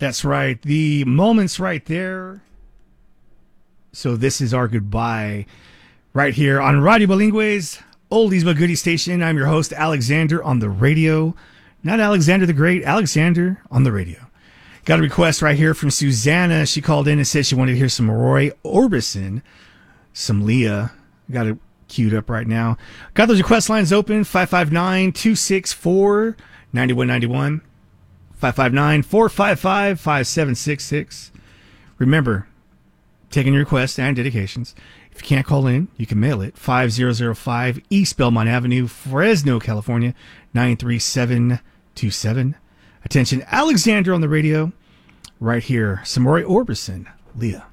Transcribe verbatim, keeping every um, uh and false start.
That's right. The moment's right there. So this is our goodbye right here on Radio Bilingue's Oldies But Goodies station. I'm your host, Alexander, on the radio. Not Alexander the Great, Alexander on the radio. Got a request right here from Susanna. She called in and said she wanted to hear some Roy Orbison, some Leah. Got it queued up right now. Got those request lines open, five five nine, two six four, nine one nine one, five five nine, four five five, five seven six six. Remember, taking your requests and dedications. If you can't call in, you can mail it. five thousand five East Belmont Avenue, Fresno, California, nine three seven two seven. Attention, Alexander on the radio. Right here, some Roy Orbison, Leah.